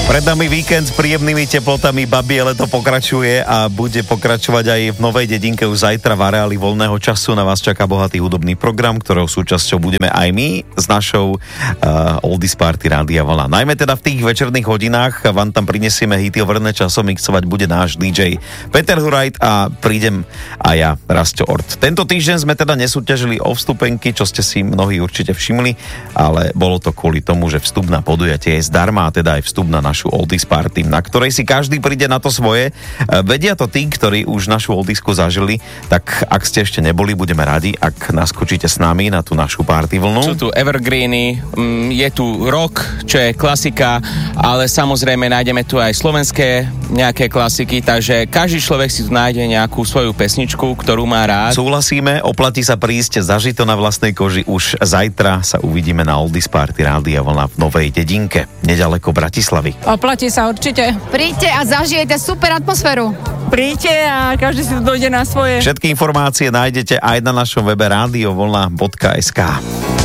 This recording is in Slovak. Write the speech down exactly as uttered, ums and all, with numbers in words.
Pred nami víkend s príjemnými teplotami, babie leto pokračuje a bude pokračovať aj v Novej dedinke už zajtra v areáli voľného času. Na vás čaká bohatý hudobný program, ktorého súčasťou budeme aj my s našou uh, Oldies Party Rádia Vlna. Najmä teda v tých večerných hodinách vám tam prinesieme hity overené časom, mixovať bude náš dý džej Peter Hurajt a prídem aj ja, Rasťo Ort. Tento týždeň sme teda nesúťažili o vstupenky, čo ste si mnohí určite všimli, ale bolo to kvôli tomu, že vstup na podujatie je zdarma, a teda aj vstup na našu Oldies Party, na ktorej si každý príde na to svoje. Vedia to tí, ktorí už našu Oldiesku zažili, tak ak ste ešte neboli, budeme radi, ak naskočíte s nami na tú našu party vlnu. Sú tu evergreeny, je tu rock, čo je klasika, ale samozrejme nájdeme tu aj slovenské nejaké klasiky, takže každý človek si tu nájde nejakú svoju pesničku, ktorú má rád. Súhlasíme, oplatí sa prísť, zažiť to na vlastnej koži. Už zajtra sa uvidíme na Oldies Party Rádia Vlna v Novej dedinke, nedaleko Bratislavy. Oplatí sa určite. Príďte a zažijete super atmosféru. Príďte a každý si dojde na svoje. Všetky informácie nájdete aj na našom webe rádio vlna bodka es ká.